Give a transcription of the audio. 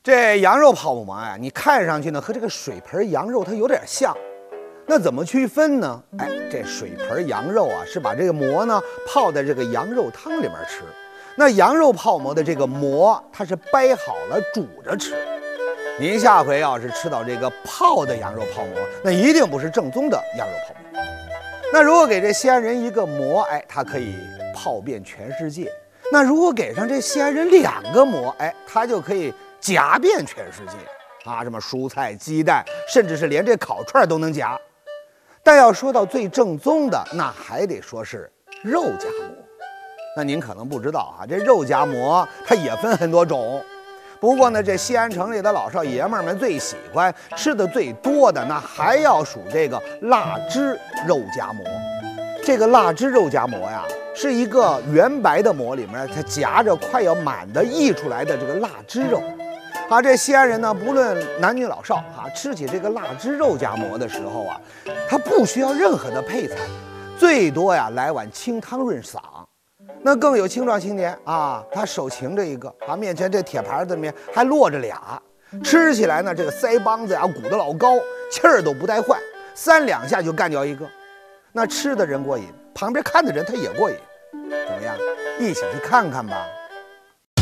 这羊肉泡馍呀，你看上去呢和这个水盆羊肉它有点像，那怎么区分呢？哎，这水盆羊肉啊是把这个馍呢泡在这个羊肉汤里面吃，那羊肉泡馍的这个馍它是掰好了煮着吃。您下回要是吃到这个泡的羊肉泡馍，那一定不是正宗的羊肉泡馍。那如果给这西安人一个馍，哎，它可以泡遍全世界。那如果给上这西安人2个馍，哎，它就可以夹遍全世界啊！什么蔬菜、鸡蛋，甚至是连这烤串都能夹。但要说到最正宗的，那还得说是肉夹馍。那您可能不知道啊，这肉夹馍它也分很多种。不过呢，这西安城里的老少爷们们最喜欢吃的最多的，那还要数这个腊汁肉夹馍。这个腊汁肉夹馍呀，是一个圆白的馍里面，它夹着快要满的溢出来的这个腊汁肉。啊，这西安人呢，不论男女老少啊，吃起这个腊汁肉夹馍的时候啊，他不需要任何的配菜，最多呀来碗清汤润嗓。那更有青壮青年啊，他手擎着一个啊，面前这铁盘子里面还落着俩，吃起来呢，这个腮帮子呀鼓得老高，气儿都不带换，3两下就干掉一个。那吃的人过瘾，旁边看的人他也过瘾。怎么样？一起去看看吧。